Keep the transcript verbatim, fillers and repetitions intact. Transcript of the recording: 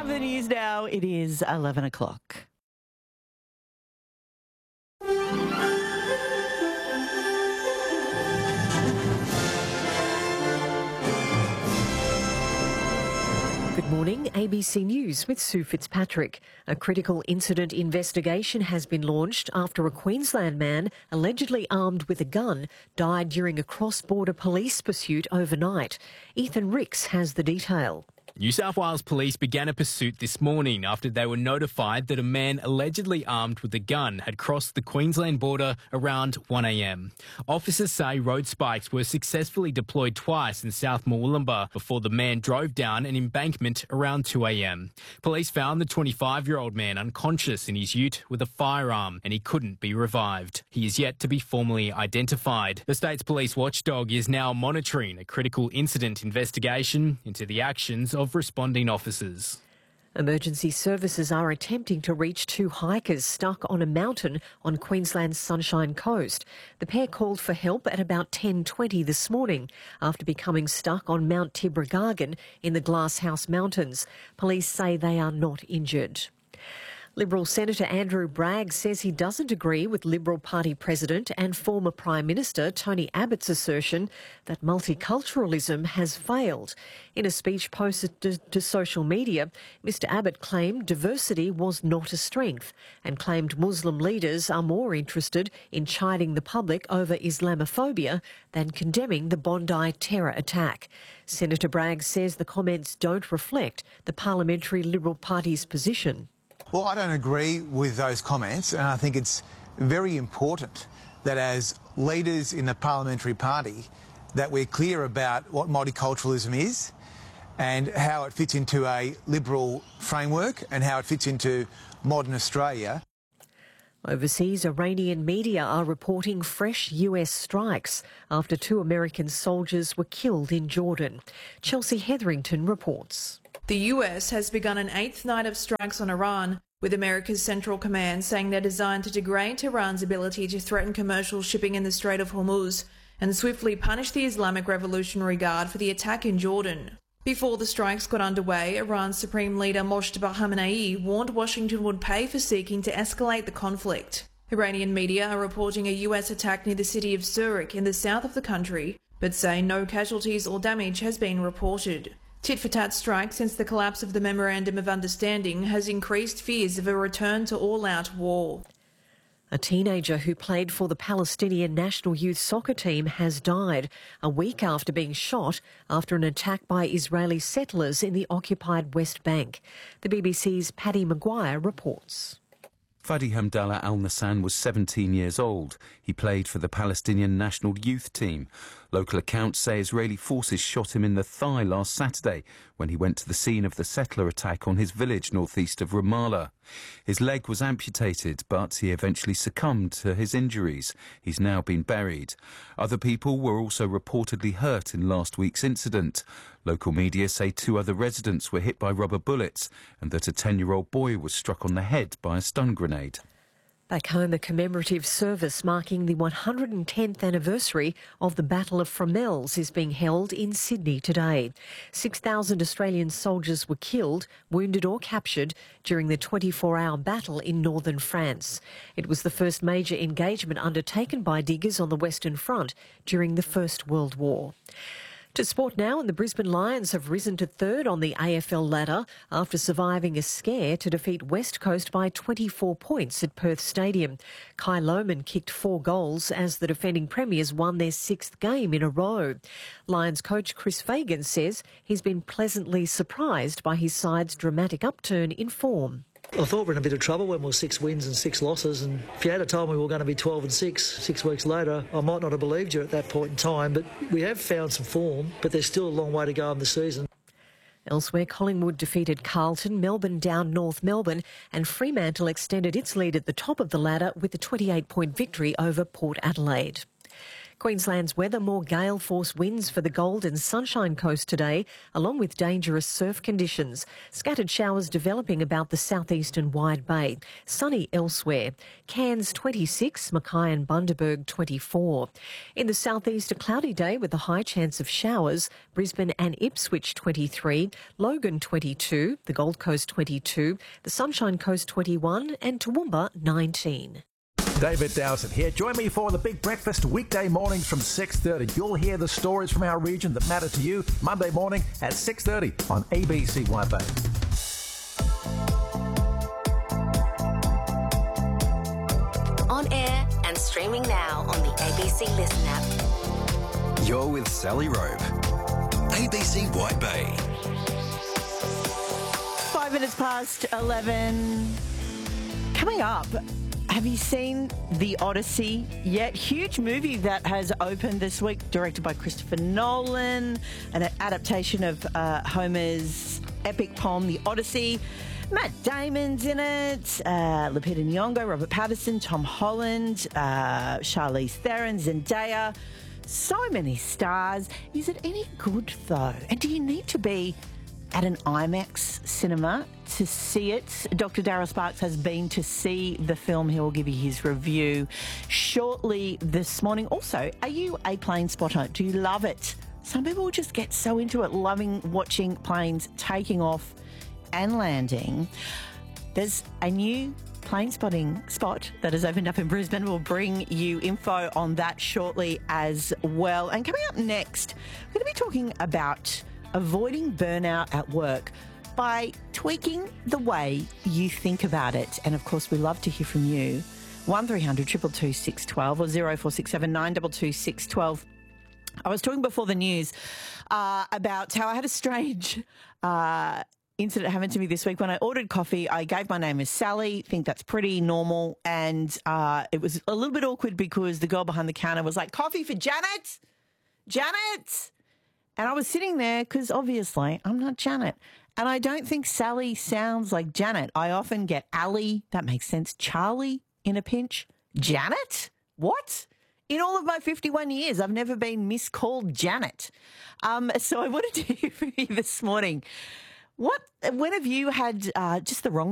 of the news now. It is eleven o'clock. Good morning, A B C News with Sue Fitzpatrick. A critical incident investigation has been launched after a Queensland man, allegedly armed with a gun, died during a cross-border police pursuit overnight. Ethan Ricks has the detail. New South Wales Police began a pursuit this morning after they were notified that a man allegedly armed with a gun had crossed the Queensland border around one a m. Officers say road spikes were successfully deployed twice in South Murwillumbah before the man drove down an embankment around two a m. Police found the twenty-five-year-old man unconscious in his ute with a firearm and he couldn't be revived. He is yet to be formally identified. The state's police watchdog is now monitoring a critical incident investigation into the actions of responding officers. Emergency services are attempting to reach two hikers stuck on a mountain on Queensland's Sunshine Coast. The pair called for help at about ten twenty this morning after becoming stuck on Mount Tibrogargan in the Glasshouse Mountains. Police say they are not injured. Liberal Senator Andrew Bragg says he doesn't agree with Liberal Party President and former Prime Minister Tony Abbott's assertion that multiculturalism has failed. In a speech posted to, to social media, Mr Abbott claimed diversity was not a strength and claimed Muslim leaders are more interested in chiding the public over Islamophobia than condemning the Bondi terror attack. Senator Bragg says the comments don't reflect the Parliamentary Liberal Party's position. Well, I don't agree with those comments, and I think it's very important that as leaders in the parliamentary party that we're clear about what multiculturalism is and how it fits into a liberal framework and how it fits into modern Australia. Overseas, Iranian media are reporting fresh U S strikes after two American soldiers were killed in Jordan. Chelsea Hetherington reports. The U S has begun an eighth night of strikes on Iran, with America's Central Command saying they're designed to degrade Tehran's ability to threaten commercial shipping in the Strait of Hormuz and swiftly punish the Islamic Revolutionary Guard for the attack in Jordan. Before the strikes got underway, Iran's Supreme Leader Moshtaba Khamenei warned Washington would pay for seeking to escalate the conflict. Iranian media are reporting a U S attack near the city of Surik in the south of the country, but say no casualties or damage has been reported. Tit-for-tat strike since the collapse of the Memorandum of Understanding has increased fears of a return to all-out war. A teenager who played for the Palestinian national youth soccer team has died a week after being shot after an attack by Israeli settlers in the occupied West Bank. The B B C's Paddy Maguire reports. Fadi Hamdallah Al-Nassan was seventeen years old. He played for the Palestinian national youth team. Local accounts say Israeli forces shot him in the thigh last Saturday when he went to the scene of the settler attack on his village northeast of Ramallah. His leg was amputated, but he eventually succumbed to his injuries. He's now been buried. Other people were also reportedly hurt in last week's incident. Local media say two other residents were hit by rubber bullets and that a ten-year-old boy was struck on the head by a stun grenade. Back home, a commemorative service marking the one hundred tenth anniversary of the Battle of Fromelles is being held in Sydney today. six thousand Australian soldiers were killed, wounded or captured during the twenty-four hour battle in northern France. It was the first major engagement undertaken by diggers on the Western Front during the First World War. To sport now, and the Brisbane Lions have risen to third on the A F L ladder after surviving a scare to defeat West Coast by twenty-four points at Perth Stadium. Kai Lohmann kicked four goals as the defending premiers won their sixth game in a row. Lions coach Chris Fagan says he's been pleasantly surprised by his side's dramatic upturn in form. I thought we were in a bit of trouble when we were six wins and six losses, and if you had told me we were going to be twelve and six six weeks later, I might not have believed you at that point in time, but we have found some form, but there's still a long way to go in the season. Elsewhere, Collingwood defeated Carlton, Melbourne down North Melbourne, and Fremantle extended its lead at the top of the ladder with a twenty-eight point victory over Port Adelaide. Queensland's weather, more gale force winds for the Gold and Sunshine Coast today, along with dangerous surf conditions. Scattered showers developing about the southeastern Wide Bay. Sunny elsewhere. Cairns twenty-six, Mackay and Bundaberg twenty-four. In the southeast, a cloudy day with a high chance of showers. Brisbane and Ipswich twenty-three, Logan twenty-two, the Gold Coast twenty-two, the Sunshine Coast twenty-one and Toowoomba nineteen. David Dowsett here. Join me for the Big Breakfast weekday mornings from six thirty. You'll hear the stories from our region that matter to you Monday morning at six thirty on A B C White Bay. On air and streaming now on the A B C Listen app. You're with Sally Robe. A B C White Bay. Five minutes past eleven. Coming up, have you seen The Odyssey yet? Huge movie that has opened this week, directed by Christopher Nolan, an adaptation of uh, Homer's epic poem, The Odyssey. Matt Damon's in it, uh, Lupita Nyong'o, Robert Pattinson, Tom Holland, uh, Charlize Theron, Zendaya. So many stars. Is it any good, though? And do you need to be at an IMAX cinema to see it? Doctor Darryl Sparks has been to see the film. He will give you his review shortly this morning. Also, are you a plane spotter? Do you love it? Some people just get so into it, loving watching planes taking off and landing. There's a new plane spotting spot that has opened up in Brisbane. We'll bring you info on that shortly as well. And coming up next, we're going to be talking about avoiding burnout at work by tweaking the way you think about it. And of course, we love to hear from you. one three hundred two two two six one two or zero four six seven nine two two six one two. I was talking before the news uh, about how I had a strange uh, incident happen to me this week. When I ordered coffee, I gave my name as Sally. I think that's pretty normal. And uh, it was a little bit awkward because the girl behind the counter was like, "Coffee for Janet? Janet?" And I was sitting there because obviously I'm not Janet. And I don't think Sally sounds like Janet. I often get Ali, that makes sense, Charlie in a pinch. Janet? What? In all of my fifty-one years, I've never been miscalled Janet. Um, so I wanted to hear from you this morning. What? When have you had uh, just the wrong